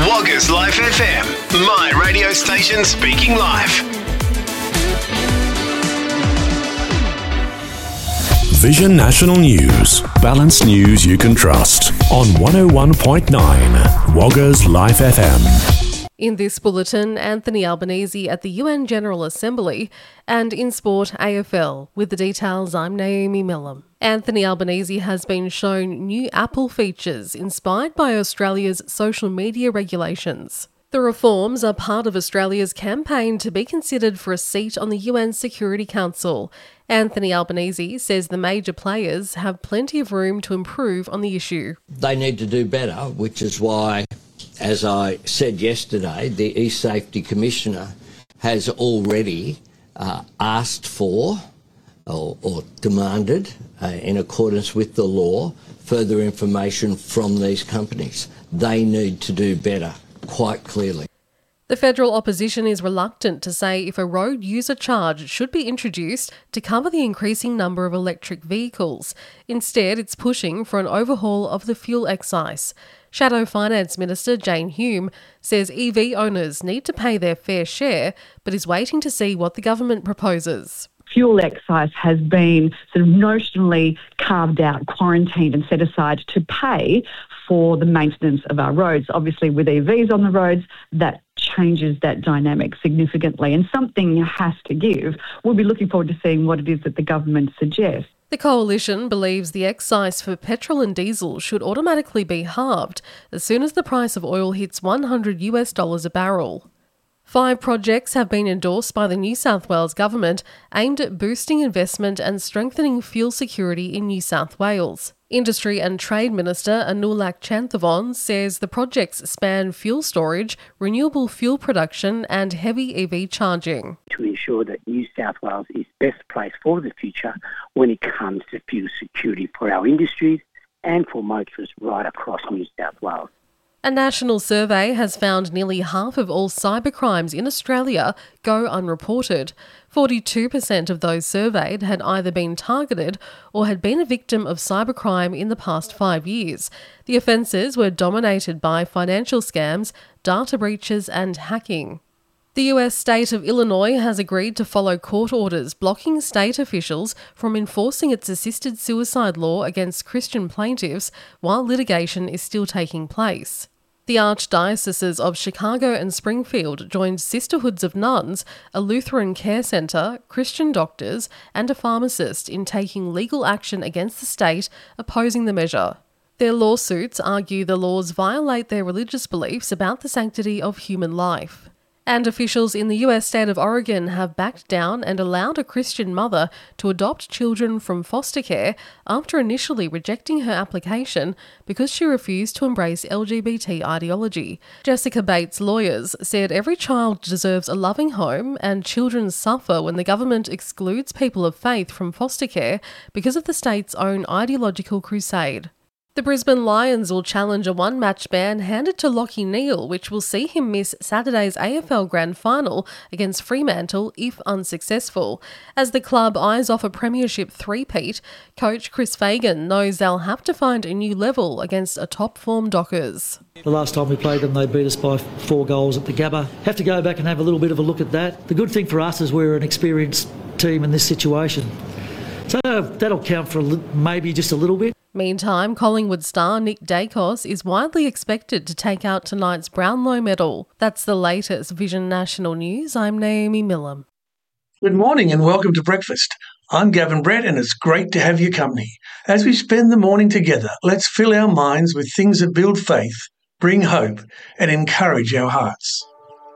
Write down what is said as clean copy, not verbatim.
Woggers Life FM, my radio station speaking live. Vision National News, balanced news you can trust on 101.9 Woggers Life FM. In this bulletin, Anthony Albanese at the UN General Assembly, and in sport, AFL. With the details, I'm Naomi Millam. Anthony Albanese has been shown new Apple features inspired by Australia's social media regulations. The reforms are part of Australia's campaign to be considered for a seat on the UN Security Council. Anthony Albanese says the major players have plenty of room to improve on the issue. They need to do better, which is why, as I said yesterday, the E-Safety Commissioner has already asked for or demanded, in accordance with the law, further information from these companies. They need to do better, quite clearly. The federal opposition is reluctant to say if a road user charge should be introduced to cover the increasing number of electric vehicles. Instead, it's pushing for an overhaul of the fuel excise. Shadow Finance Minister Jane Hume says EV owners need to pay their fair share, but is waiting to see what the government proposes. Fuel excise has been sort of notionally carved out, quarantined and set aside to pay for the maintenance of our roads. Obviously, with EVs on the roads, that changes that dynamic significantly, and something has to give. We'll be looking forward to seeing what it is that the government suggests. The coalition believes the excise for petrol and diesel should automatically be halved as soon as the price of oil hits $100 a barrel. 5 projects have been endorsed by the New South Wales Government aimed at boosting investment and strengthening fuel security in New South Wales. Industry and Trade Minister Anulak Chanthavon says the projects span fuel storage, renewable fuel production and heavy EV charging. To ensure that New South Wales is best placed for the future when it comes to fuel security for our industries and for motorists right across New South Wales. A national survey has found nearly half of all cybercrimes in Australia go unreported. 42% of those surveyed had either been targeted or had been a victim of cybercrime in the past 5 years. The offences were dominated by financial scams, data breaches and hacking. The US state of Illinois has agreed to follow court orders blocking state officials from enforcing its assisted suicide law against Christian plaintiffs while litigation is still taking place. The Archdioceses of Chicago and Springfield joined Sisterhoods of Nuns, a Lutheran care centre, Christian doctors and a pharmacist in taking legal action against the state opposing the measure. Their lawsuits argue the laws violate their religious beliefs about the sanctity of human life. And officials in the US state of Oregon have backed down and allowed a Christian mother to adopt children from foster care after initially rejecting her application because she refused to embrace LGBT ideology. Jessica Bates' lawyers said every child deserves a loving home and children suffer when the government excludes people of faith from foster care because of the state's own ideological crusade. The Brisbane Lions will challenge a one-match ban handed to Lachie Neale, which will see him miss Saturday's AFL Grand Final against Fremantle if unsuccessful. As the club eyes off a premiership three-peat, coach Chris Fagan knows they'll have to find a new level against a top-form Dockers. The last time we played them, they beat us by 4 goals at the Gabba. Have to go back and have a little bit of a look at that. The good thing for us is we're an experienced team in this situation. So that'll count for maybe just a little bit. Meantime, Collingwood star Nick Dacos is widely expected to take out tonight's Brownlow medal. That's the latest Vision National News. I'm Naomi Millam. Good morning and welcome to breakfast. I'm Gavin Brett and it's great to have your company. As we spend the morning together, let's fill our minds with things that build faith, bring hope and encourage our hearts.